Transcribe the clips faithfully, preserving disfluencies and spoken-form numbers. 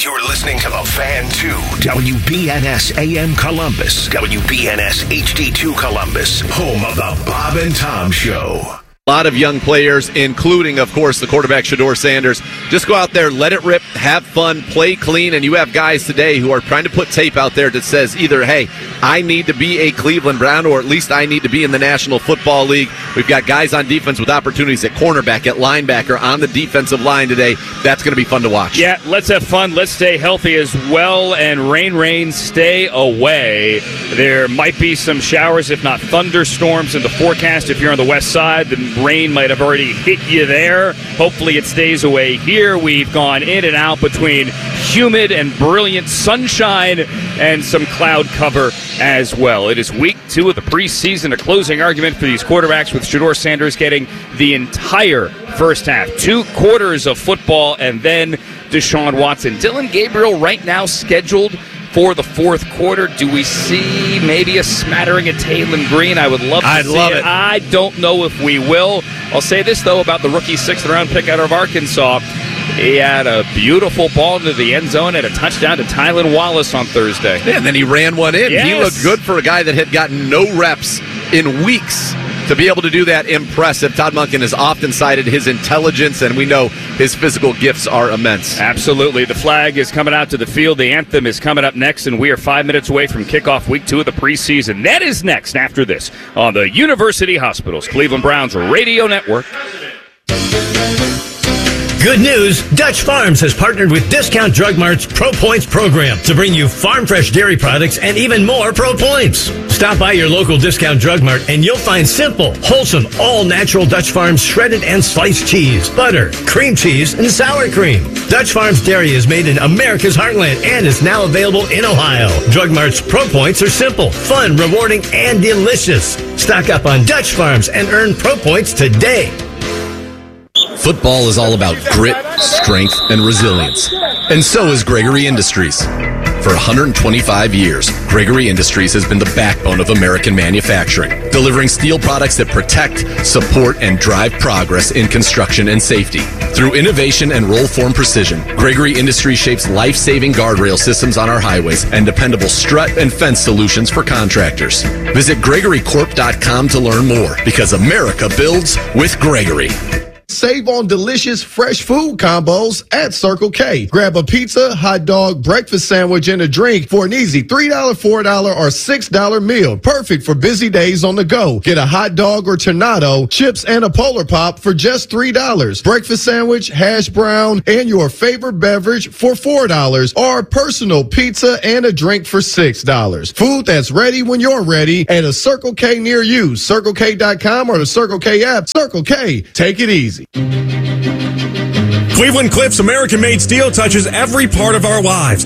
You're listening to The Fan two, W B N S A M Columbus, W B N S H D two Columbus, home of the Bob and Tom Show. A lot of young players, including, of course, the quarterback, Shedeur Sanders. Just go out there, let it rip, have fun, play clean, and you have guys today who are trying to put tape out there that says either, hey, I need to be a Cleveland Brown, or at least I need to be in the National Football League. We've got guys on defense with opportunities at cornerback, at linebacker, on the defensive line today. That's going to be fun to watch. Yeah, let's have fun. Let's stay healthy as well, and rain, rain, stay away. There might be some showers, if not thunderstorms, in the forecast. If you're on the west side, then rain might have already hit you there. Hopefully it stays away here. We've gone in and out between humid and brilliant sunshine and some cloud cover as well. It is week two of the preseason, a closing argument for these quarterbacks, with Shedeur Sanders getting the entire first half. Two quarters of football, and then Deshaun Watson. Dillon Gabriel right now scheduled for the fourth quarter. Do we see maybe a smattering of Taylon Green? I would love to I'd see love it. it. I don't know if we will. I'll say this, though, about the rookie sixth-round pick out of Arkansas. He had a beautiful ball into the end zone and a touchdown to Tylan Wallace on Thursday. Yeah, and then he ran one in. Yes. He looked good for a guy that had gotten no reps in weeks. To be able to do that, impressive. Todd Monken has often cited his intelligence, and we know his physical gifts are immense. Absolutely. The flag is coming out to the field. The anthem is coming up next, and we are five minutes away from kickoff week two of the preseason. That is next after this on the University Hospitals Cleveland Browns Radio Network. Good news, Dutch Farms has partnered with Discount Drug Mart's Pro Points program to bring you farm fresh dairy products and even more Pro Points. Stop by your local Discount Drug Mart and you'll find simple, wholesome, all-natural Dutch Farms shredded and sliced cheese, butter, cream cheese, and sour cream. Dutch Farms Dairy is made in America's heartland and is now available in Ohio. Drug Mart's Pro Points are simple, fun, rewarding, and delicious. Stock up on Dutch Farms and earn Pro Points today. Football is all about grit, strength, and resilience. And so is Gregory Industries. For one hundred twenty-five years, Gregory Industries has been the backbone of American manufacturing, delivering steel products that protect, support, and drive progress in construction and safety. Through innovation and roll-form precision, Gregory Industries shapes life-saving guardrail systems on our highways and dependable strut and fence solutions for contractors. Visit Gregory Corp dot com to learn more, because America builds with Gregory. Save on delicious fresh food combos at Circle K. Grab a pizza, hot dog, breakfast sandwich, and a drink for an easy three dollars, four dollars, or six dollars meal. Perfect for busy days on the go. Get a hot dog or tornado, chips, and a Polar Pop for just three dollars. Breakfast sandwich, hash brown, and your favorite beverage for four dollars. Or personal pizza and a drink for six dollars. Food that's ready when you're ready at a Circle K near you. Circle K dot com or the Circle K app. Circle K. Take it easy. Cleveland Cliffs American-made steel touches every part of our lives.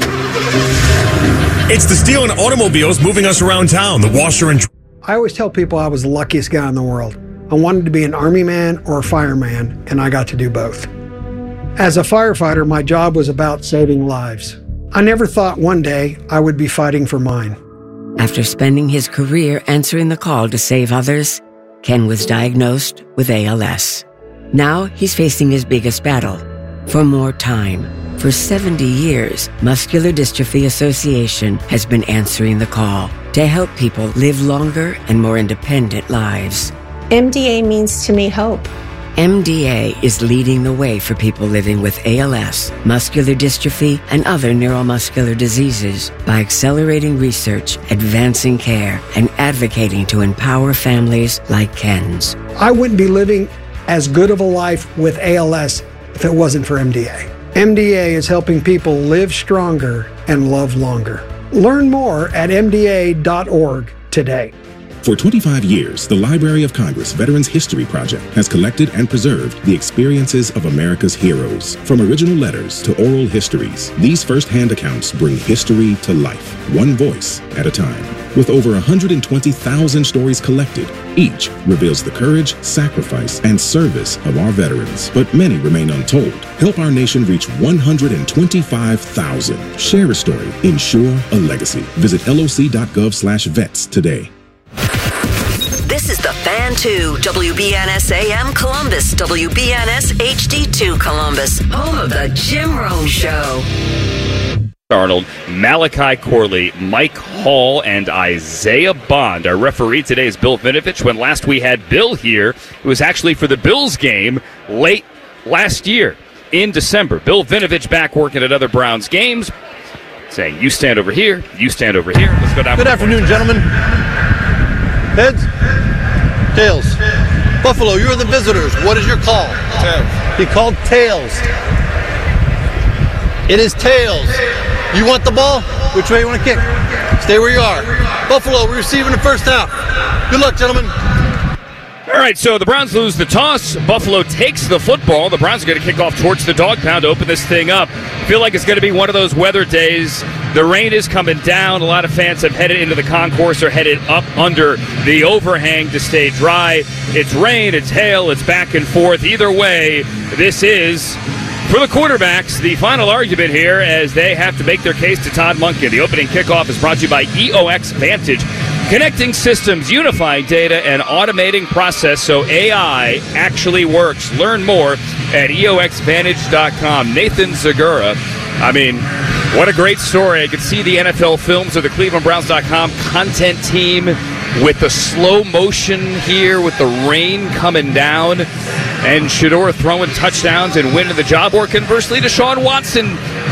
It's the steel and automobiles moving us around town, the washer and... I always tell people I was the luckiest guy in the world. I wanted to be an Army man or a fireman, and I got to do both. As a firefighter, my job was about saving lives. I never thought one day I would be fighting for mine. After spending his career answering the call to save others, Ken was diagnosed with A L S. Now he's facing his biggest battle, for more time. For seventy years, Muscular Dystrophy Association has been answering the call to help people live longer and more independent lives. M D A means to me hope. M D A is leading the way for people living with A L S, muscular dystrophy, and other neuromuscular diseases by accelerating research, advancing care, and advocating to empower families like Ken's. I wouldn't be living as good of a life with A L S if it wasn't for M D A. M D A is helping people live stronger and love longer. Learn more at M D A dot org today. For twenty-five years, the Library of Congress Veterans History Project has collected and preserved the experiences of America's heroes. From original letters to oral histories, these first-hand accounts bring history to life, one voice at a time. With over one hundred twenty thousand stories collected, each reveals the courage, sacrifice, and service of our veterans. But many remain untold. Help our nation reach one hundred twenty-five thousand. Share a story. Ensure a legacy. Visit L O C dot gov slash vets today. This is the Fan two, W B N S A M Columbus, W B N S H D two Columbus, home of the Jim Rome Show. Arnold, Malachi Corley, Mike Hall, and Isaiah Bond. Our referee today is Bill Vinovich. When last we had Bill here, it was actually for the Bills game late last year in December. Bill Vinovich back working at other Browns games, saying, you stand over here, you stand over here. Let's go down. Good afternoon, gentlemen. Heads? Tails. Buffalo, you're the visitors. What is your call? Tails. He called tails. It is tails. You want the ball? Which way you want to kick? Stay where you are. Buffalo, we're receiving the first half. Good luck, gentlemen. All right, so the Browns lose the toss. Buffalo takes the football. The Browns are going to kick off towards the dog pound to open this thing up. I feel like it's going to be one of those weather days. The rain is coming down. A lot of fans have headed into the concourse or headed up under the overhang to stay dry. It's rain, it's hail, it's back and forth. Either way, this is, for the quarterbacks, the final argument here as they have to make their case to Todd Monken. The opening kickoff is brought to you by E O X Vantage. Connecting systems, unifying data, and automating process so A I actually works. Learn more at E O X Vantage dot com. Nathan Zagura, I mean, what a great story. I could see the N F L films of the Cleveland Browns dot com content team with the slow motion here with the rain coming down and Shedeur throwing touchdowns and winning the job, or conversely Deshaun Watson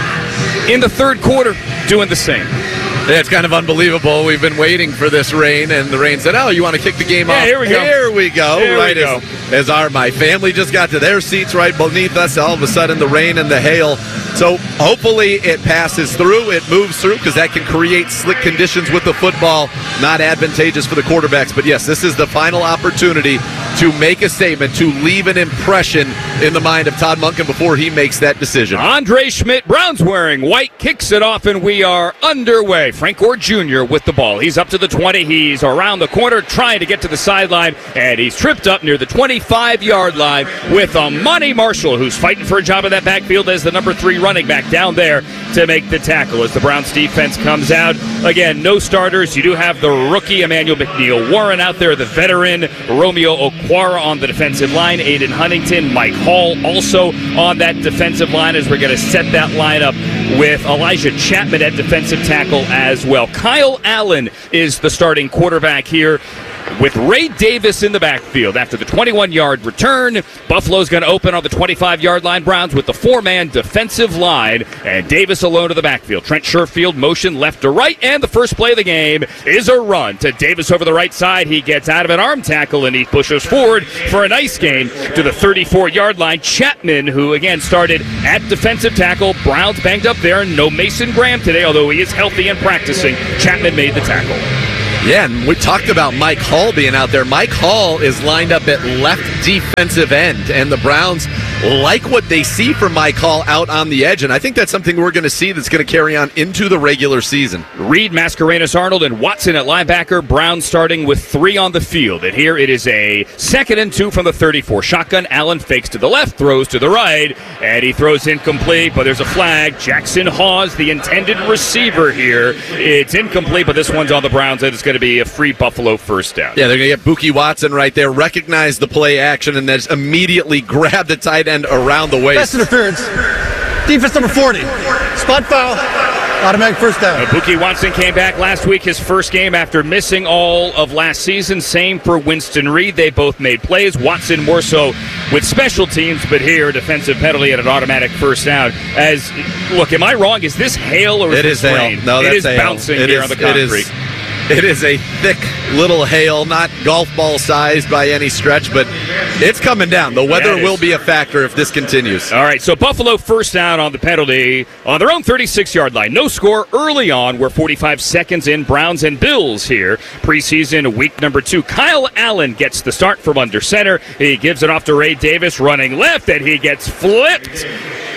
in the third quarter doing the same. Yeah, it's kind of unbelievable. We've been waiting for this rain, and the rain said, oh, you want to kick the game yeah, off? Here we go. Here we go. Here right we go. As, as our my family just got to their seats right beneath us, all of a sudden the rain and the hail. So hopefully it passes through, it moves through, because that can create slick conditions with the football, not advantageous for the quarterbacks. But yes, this is the final opportunity to make a statement, to leave an impression in the mind of Todd Monken before he makes that decision. Andre Schmidt, Browns wearing white, kicks it off, and we are underway. Frank Gore Junior with the ball. He's up to the twenty. He's around the corner trying to get to the sideline, and he's tripped up near the twenty-five-yard line with Amani Marshall, who's fighting for a job in that backfield as the number three running back down there to make the tackle as the Browns defense comes out. Again, no starters. You do have the rookie Emmanuel McNeil Warren out there, the veteran Romeo Okwara on the defensive line, Aiden Huntington, Mike Hall also on that defensive line as we're going to set that lineup with Elijah Chapman at defensive tackle as well. Kyle Allen is the starting quarterback here with Ray Davis in the backfield. After the twenty-one-yard return, Buffalo's going to open on the twenty-five-yard line. Browns with the four-man defensive line, and Davis alone to the backfield. Trent Sherfield motion left to right, and the first play of the game is a run to Davis over the right side. He gets out of an arm tackle, and he pushes forward for a nice gain to the thirty-four-yard line. Chapman, who again started at defensive tackle. Browns banged up there. No Mason Graham today, although he is healthy and practicing. Chapman made the tackle. Yeah, and we talked about Mike Hall being out there. Mike Hall is lined up at left defensive end, and the Browns like what they see from Mike Hall out on the edge, and I think that's something we're going to see that's going to carry on into the regular season. Reed, Mascarenas, Arnold, and Watson at linebacker. Browns starting with three on the field, and here it is a second and two from the thirty-four. Shotgun, Allen fakes to the left, throws to the right, and he throws incomplete, but there's a flag. Jackson Hawes, the intended receiver here. It's incomplete, but this one's on the Browns, and it's going to be a free Buffalo first down. Yeah, they're going to get Buki Watson right there, recognize the play action, and then just immediately grab the tight end around the waist. Best interference. Defense number forty. Spot foul. Automatic first down. Uh, Buki Watson came back last week, his first game after missing all of last season. Same for Winston Reed. They both made plays. Watson more so with special teams, but here, defensive penalty at an automatic first down. As, look, am I wrong? Is this hail or is it this is rain? Hail. No, it that's is hail. bouncing it here is, on the concrete. It is, it is a thick little hail, not golf ball sized by any stretch, but it's coming down. The weather yeah, will be a factor if this continues. All right, so Buffalo first down on the penalty on their own thirty-six-yard line. No score early on. We're forty-five seconds in. Browns and Bills here. Preseason week number two. Kyle Allen gets the start from under center. He gives it off to Ray Davis running left, and he gets flipped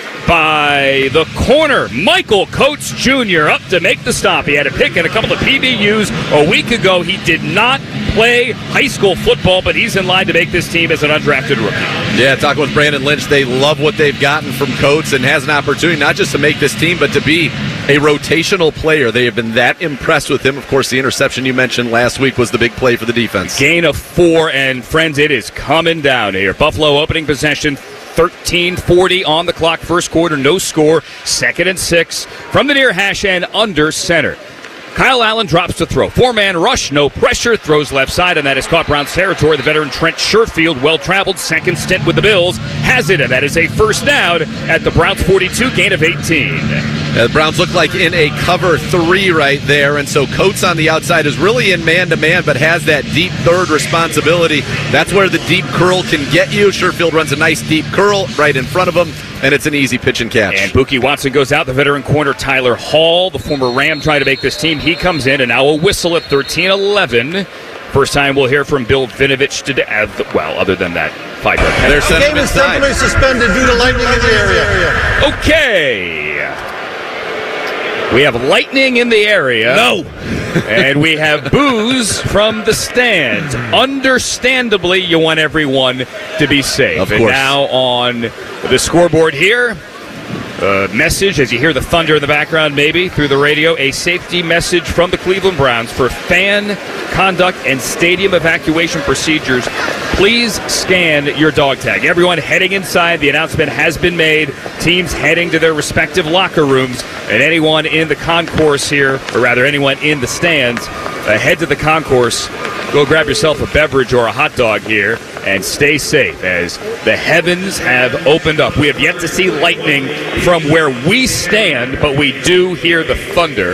by the corner. Michael Coates Junior up to make the stop. He had a pick and a couple of P B Us a week ago. He did not play high school football, but he's in line to make this team as an undrafted rookie. Yeah, talking with Brandon Lynch, they love what they've gotten from Coates and has an opportunity not just to make this team, but to be a rotational player. They have been that impressed with him. Of course, the interception you mentioned last week was the big play for the defense. Gain of four, and friends, it is coming down here. Buffalo opening possession, thirteen forty on the clock, first quarter, no score, second and six from the near hash and under center. Kyle Allen drops to throw. Four-man rush, no pressure, throws left side, and that is caught Browns territory. The veteran Trent Sherfield, well-traveled, second stint with the Bills, has it, and that is a first down at the Browns forty-two, gain of eighteen. Uh, the Browns look like in a cover three right there, and so Coates on the outside is really in man-to-man, but has that deep third responsibility. That's where the deep curl can get you. Sherfield runs a nice deep curl right in front of him, and it's an easy pitch and catch. And Buki Watson goes out. The veteran corner Tyler Hall, the former Ram, trying to make this team. He comes in, and now a whistle at thirteen eleven. First time we'll hear from Bill Vinovich today. Uh, well, other than that five-yard penalty. The game is temporarily suspended due to lightning in the area. Okay. We have lightning in the area. No. And we have boos from the stands. Understandably, you want everyone to be safe. Of and course. now on the scoreboard here, a message, as you hear the thunder in the background maybe, through the radio, a safety message from the Cleveland Browns for fan conduct and stadium evacuation procedures. Please scan your dog tag. Everyone heading inside, the announcement has been made. Teams heading to their respective locker rooms, and anyone in the concourse here, or rather anyone in the stands, uh, head to the concourse. Go grab yourself a beverage or a hot dog here and stay safe as the heavens have opened up. We have yet to see lightning from where we stand, but we do hear the thunder.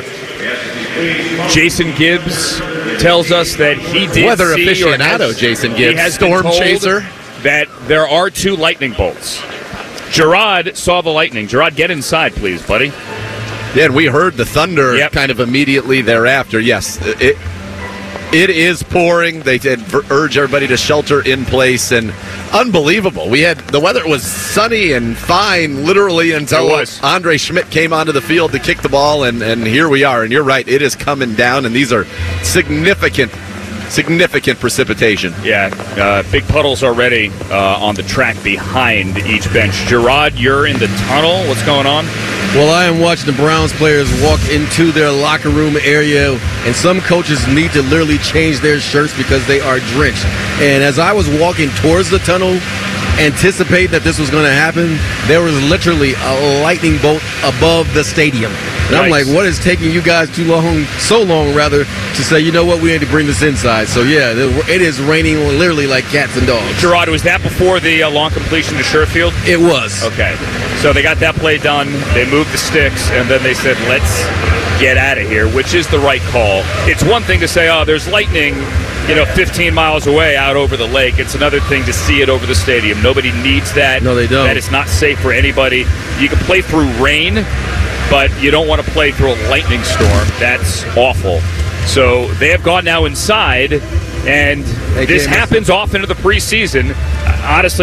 Jason Gibbs tells us that he did Weather see, aficionado has, Jason Gibbs, he has storm been told chaser, that there are two lightning bolts. Gerard saw the lightning. Gerard, get inside, please, buddy. Yeah, and we heard the thunder Yep. kind of immediately thereafter. Yes, it it is pouring. They did urge everybody to shelter in place, and unbelievable. We had the weather was sunny and fine literally until It was. Andre Schmidt came onto the field to kick the ball, and, and here we are. And you're right, it is coming down, and these are significant significant precipitation. Yeah, uh, big puddles already uh, on the track behind each bench. Gerard, you're in the tunnel. What's going on? Well, I am watching the Browns players walk into their locker room area, and some coaches need to literally change their shirts because they are drenched. And as I was walking towards the tunnel, anticipating that this was going to happen, there was literally a lightning bolt above the stadium. And I'm Nice. like, what is taking you guys too long, so long rather, to say, you know what, we need to bring this inside. So, yeah, it is raining literally like cats and dogs. Gerard, was that before the uh, long completion to Sherfield? It was. Okay. So they got that play done. They moved the sticks, and then they said, let's get out of here, which is the right call. It's one thing to say, oh, there's lightning, you know, fifteen miles away out over the lake. It's another thing to see it over the stadium. Nobody needs that. No, they don't. That is not safe for anybody. You can play through rain, but you don't want to play through a lightning storm. That's awful. So they have gone now inside, and Hey, this James. happens often in the preseason. Honestly,